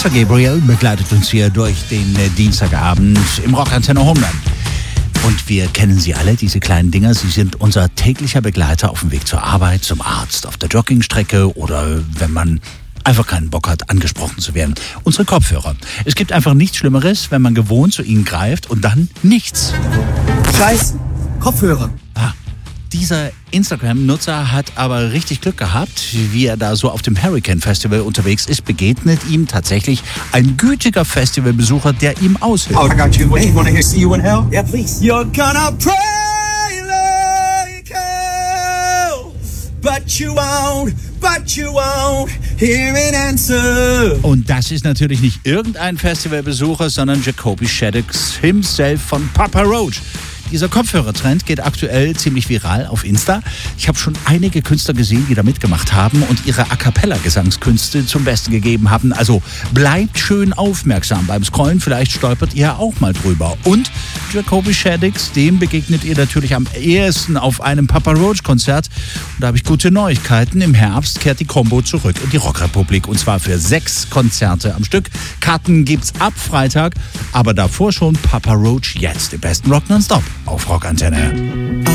Peter Gabriel begleitet uns hier durch den Dienstagabend im Rockantenne 100. Und wir kennen sie alle, diese kleinen Dinger. Sie sind unser täglicher Begleiter auf dem Weg zur Arbeit, zum Arzt, auf der Joggingstrecke oder wenn man einfach keinen Bock hat, angesprochen zu werden. Unsere Kopfhörer. Es gibt einfach nichts Schlimmeres, wenn man gewohnt zu ihnen greift und dann nichts. Scheiß Kopfhörer. Dieser Instagram-Nutzer hat aber richtig Glück gehabt, wie er da so auf dem Hurricane Festival unterwegs ist, begegnet ihm tatsächlich ein gütiger Festivalbesucher, der ihm aushilft. Oh, I got you. Hey, you wanna hear See You in Hell? Yeah, please. You're gonna pray like hell, but you won't hear an answer. Und das ist natürlich nicht irgendein Festivalbesucher, sondern Jacoby Shaddix himself von Papa Roach. Dieser Kopfhörertrend geht aktuell ziemlich viral auf Insta. Ich habe schon einige Künstler gesehen, die da mitgemacht haben und ihre A-Cappella-Gesangskünste zum Besten gegeben haben. Also bleibt schön aufmerksam beim Scrollen, vielleicht stolpert ihr auch mal drüber. Und Jacoby Shaddix, dem begegnet ihr natürlich am ehesten auf einem Papa Roach-Konzert. Und da habe ich gute Neuigkeiten. Im Herbst kehrt die Combo zurück in die Rockrepublik und zwar für 6 Konzerte am Stück. Karten gibt's ab Freitag, aber davor schon Papa Roach jetzt im besten Rock nonstop auf Rockantenne.